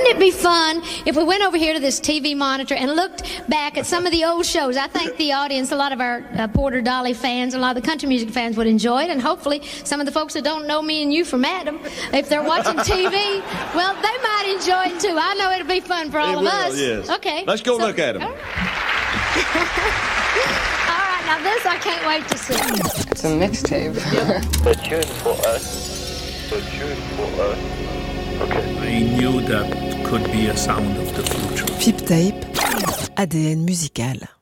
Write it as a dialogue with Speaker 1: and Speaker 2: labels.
Speaker 1: wouldn't it be fun if we went over here to this TV monitor and looked back at some of the old shows? I think the audience, a lot of our Porter Dolly fans, a lot of the country music fans would enjoy it, and hopefully some of the folks that don't know me and you from Adam, if they're watching TV, well, they might enjoy it too. I know it'll be fun for all of us.
Speaker 2: Yes.
Speaker 1: Okay.
Speaker 2: Let's go look at them.
Speaker 1: All right, now this I can't wait to see.
Speaker 3: It's a mixtape.
Speaker 4: A tune for us. A tune for us. Okay.
Speaker 5: I knew that could be a sound of the future.
Speaker 6: FIP Tape, ADN musical.